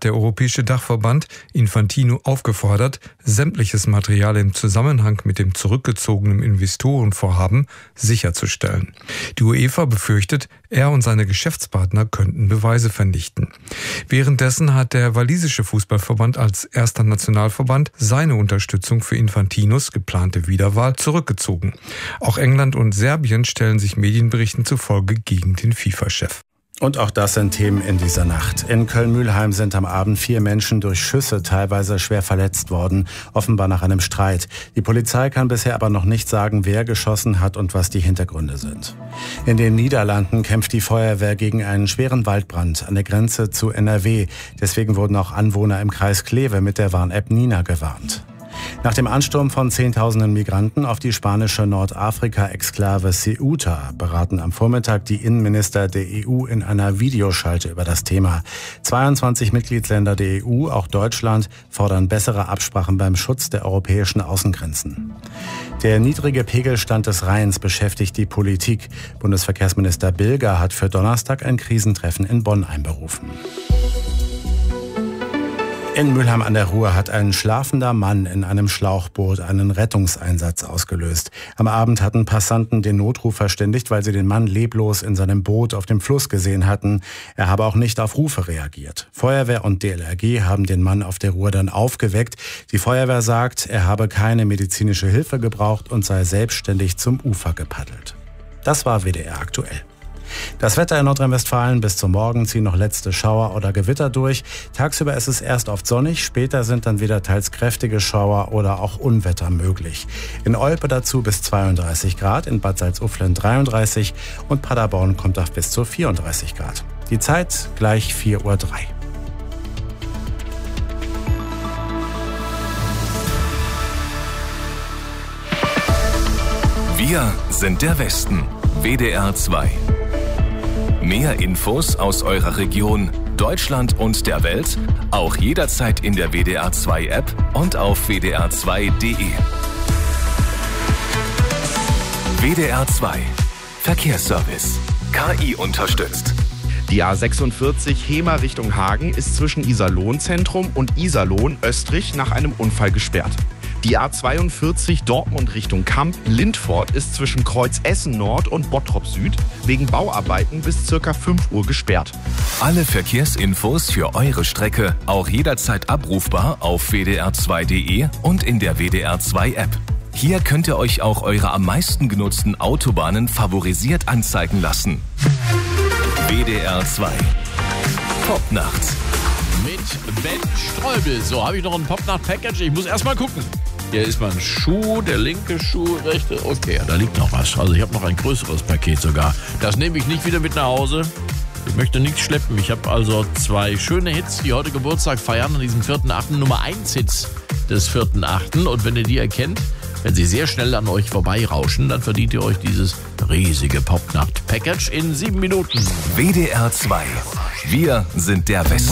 hat der Europäische Dachverband Infantino aufgefordert, sämtliches Material im Zusammenhang mit dem zurückgezogenen Investorenvorhaben sicherzustellen. Die UEFA befürchtet, er und seine Geschäftspartner könnten Beweise vernichten. Währenddessen hat der walisische Fußballverband als erster Nationalverband seine Unterstützung für Infantinos geplante Wiederwahl zurückgezogen. Auch England und Serbien stellen sich Medienberichten zufolge gegen den FIFA-Chef. Und auch das sind Themen in dieser Nacht. In Köln-Mühlheim sind am Abend 4 Menschen durch Schüsse teilweise schwer verletzt worden, offenbar nach einem Streit. Die Polizei kann bisher aber noch nicht sagen, wer geschossen hat und was die Hintergründe sind. In den Niederlanden kämpft die Feuerwehr gegen einen schweren Waldbrand an der Grenze zu NRW. Deswegen wurden auch Anwohner im Kreis Kleve mit der Warn-App Nina gewarnt. Nach dem Ansturm von Zehntausenden Migranten auf die spanische Nordafrika-Exklave Ceuta beraten am Vormittag die Innenminister der EU in einer Videoschalte über das Thema. 22 Mitgliedsländer der EU, auch Deutschland, fordern bessere Absprachen beim Schutz der europäischen Außengrenzen. Der niedrige Pegelstand des Rheins beschäftigt die Politik. Bundesverkehrsminister Bilger hat für Donnerstag ein Krisentreffen in Bonn einberufen. In Mülheim an der Ruhr hat ein schlafender Mann in einem Schlauchboot einen Rettungseinsatz ausgelöst. Am Abend hatten Passanten den Notruf verständigt, weil sie den Mann leblos in seinem Boot auf dem Fluss gesehen hatten. Er habe auch nicht auf Rufe reagiert. Feuerwehr und DLRG haben den Mann auf der Ruhr dann aufgeweckt. Die Feuerwehr sagt, er habe keine medizinische Hilfe gebraucht und sei selbstständig zum Ufer gepaddelt. Das war WDR aktuell. Das Wetter in Nordrhein-Westfalen: bis zum Morgen ziehen noch letzte Schauer oder Gewitter durch. Tagsüber ist es erst oft sonnig, später sind dann wieder teils kräftige Schauer oder auch Unwetter möglich. In Olpe dazu bis 32 Grad, in Bad Salzuflen 33 und Paderborn kommt auf bis zu 34 Grad. Die Zeit gleich 4:03 Uhr. Wir sind der Westen. WDR 2. Mehr Infos aus eurer Region, Deutschland und der Welt, auch jederzeit in der WDR 2 App und auf wdr2.de. WDR 2 Verkehrsservice. KI unterstützt. Die A46 Hemer Richtung Hagen ist zwischen Iserlohn-Zentrum und Iserlohn-Österreich nach einem Unfall gesperrt. Die A42 Dortmund Richtung Kamp-Lindfort ist zwischen Kreuz Essen Nord und Bottrop Süd wegen Bauarbeiten bis ca. 5 Uhr gesperrt. Alle Verkehrsinfos für eure Strecke auch jederzeit abrufbar auf wdr2.de und in der WDR 2 App. Hier könnt ihr euch auch eure am meisten genutzten Autobahnen favorisiert anzeigen lassen. WDR 2 Popnacht mit Ben Streubel. So, habe ich noch ein Popnacht-Package? Ich muss erst mal gucken. Hier ist mein Schuh, der linke Schuh, rechte. Okay, da liegt noch was. Also ich habe noch ein größeres Paket sogar. Das nehme ich nicht wieder mit nach Hause. Ich möchte nichts schleppen. Ich habe also 2 schöne Hits, die heute Geburtstag feiern, an diesem 4.8. Nummer 1 Hits des 4.8. Und wenn ihr die erkennt, wenn sie sehr schnell an euch vorbeirauschen, dann verdient ihr euch dieses riesige Popnacht-Package in 7 Minuten. WDR 2. Wir sind der Westen.